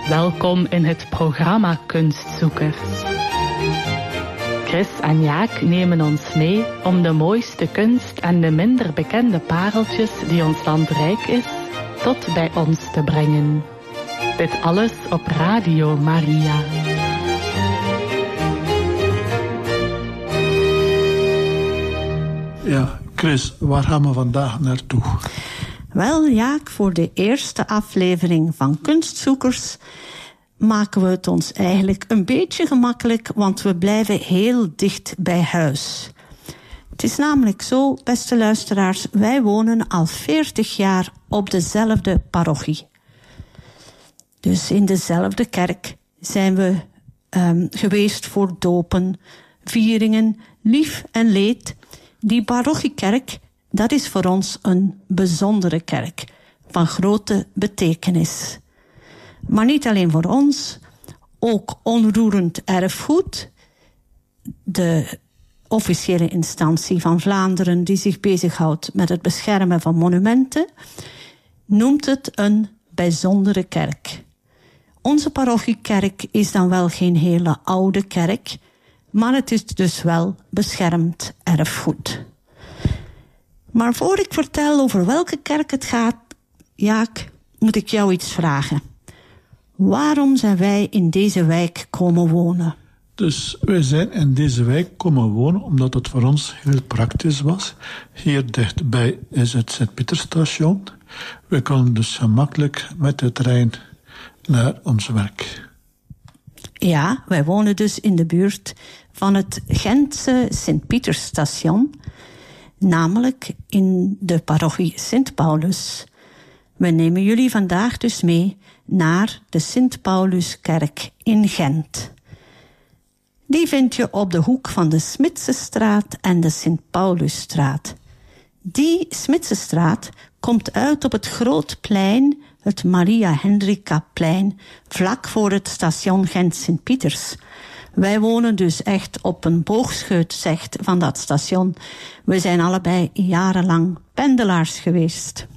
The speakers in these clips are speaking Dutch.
Welkom in het programma Kunstzoekers. Chris en Jaak nemen ons mee om de mooiste kunst en de minder bekende pareltjes die ons land rijk is, tot bij ons te brengen. Dit alles op Radio Maria. Ja, Chris, waar gaan we vandaag naartoe? Wel, Jaak, voor de eerste aflevering van Kunstzoekers maken we het ons eigenlijk een beetje gemakkelijk, want we blijven heel dicht bij huis. Het is namelijk zo, beste luisteraars, wij wonen al 40 jaar op dezelfde parochie. Dus in dezelfde kerk zijn we geweest voor dopen, vieringen, lief en leed. Die parochiekerk, dat is voor ons een bijzondere kerk van grote betekenis. Maar niet alleen voor ons, ook onroerend erfgoed. De officiële instantie van Vlaanderen die zich bezighoudt met het beschermen van monumenten, noemt het een bijzondere kerk. Onze parochiekerk is dan wel geen hele oude kerk, maar het is dus wel beschermd erfgoed. Maar voor ik vertel over welke kerk het gaat, Jaak, moet ik jou iets vragen. Waarom zijn wij in deze wijk komen wonen? Dus wij zijn in deze wijk komen wonen omdat het voor ons heel praktisch was. Hier dichtbij is het Sint-Pieterstation. We kunnen dus gemakkelijk met de trein naar ons werk. Ja, wij wonen dus in de buurt van het Gentse Sint-Pietersstation, namelijk in de parochie Sint-Paulus. We nemen jullie vandaag dus mee naar de Sint-Pauluskerk in Gent. Die vind je op de hoek van de Smitsenstraat en de Sint-Paulusstraat. Die Smitsenstraat komt uit op het Grootplein, het Maria Hendrikaplein, vlak voor het station Gent-Sint-Pieters. Wij wonen dus echt op een boogscheutzegt van dat station. We zijn allebei jarenlang pendelaars geweest.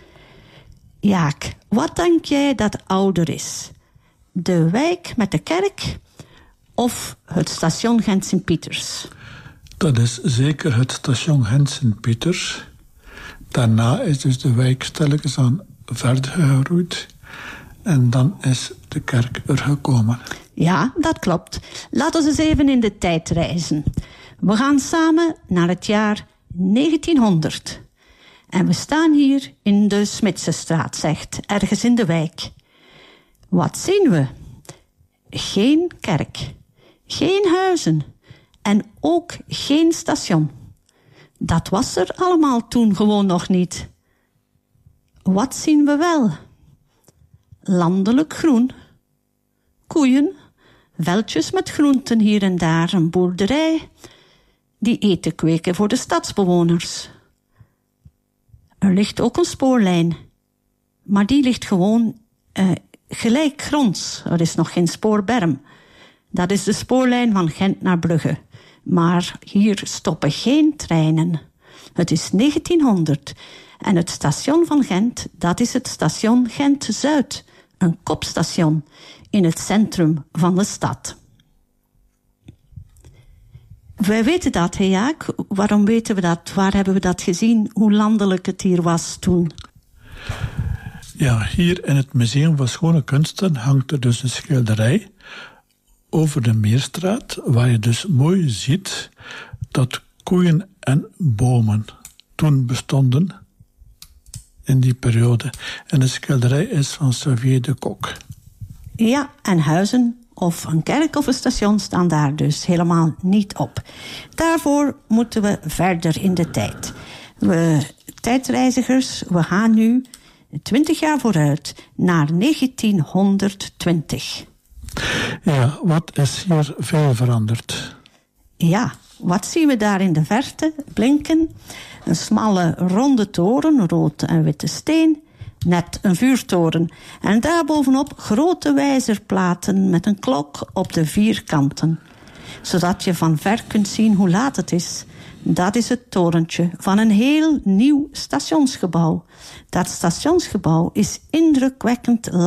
Jaak, wat denk jij dat ouder is? De wijk met de kerk of het station Gent-Sint-Pieters? Dat is zeker het station Gent-Sint-Pieters. Daarna is dus de wijk stilletjes aan verder gegroeid. En dan is de kerk er gekomen. Ja, dat klopt. Laten we eens even in de tijd reizen. We gaan samen naar het jaar 1900. En we staan hier in de Smitsenstraat, zegt, ergens in de wijk. Wat zien we? Geen kerk, geen huizen en ook geen station. Dat was er allemaal toen gewoon nog niet. Wat zien we wel? Landelijk groen, koeien, veldjes met groenten hier en daar, een boerderij, die eten kweken voor de stadsbewoners. Er ligt ook een spoorlijn, maar die ligt gewoon gelijkgronds. Er is nog geen spoorberm. Dat is de spoorlijn van Gent naar Brugge. Maar hier stoppen geen treinen. Het is 1900 en het station van Gent, dat is het station Gent-Zuid. Een kopstation in het centrum van de stad. Wij weten dat, hè Jaak? Waarom weten we dat? Waar hebben we dat gezien? Hoe landelijk het hier was toen? Ja, hier in het Museum van Schone Kunsten hangt er dus een schilderij over de Meerstraat, waar je dus mooi ziet dat koeien en bomen toen bestonden in die periode. En de schilderij is van Xavier de Kok. Ja, en huizen of een kerk of een station staan daar dus helemaal niet op. Daarvoor moeten we verder in de tijd. We tijdreizigers, we gaan nu 20 jaar vooruit naar 1920. Ja, wat is hier veel veranderd? Ja, wat zien we daar in de verte blinken? Een smalle ronde toren, rood en witte steen, net een vuurtoren. En daarbovenop grote wijzerplaten met een klok op de 4 kanten. Zodat je van ver kunt zien hoe laat het is. Dat is het torentje van een heel nieuw stationsgebouw. Dat stationsgebouw is indrukwekkend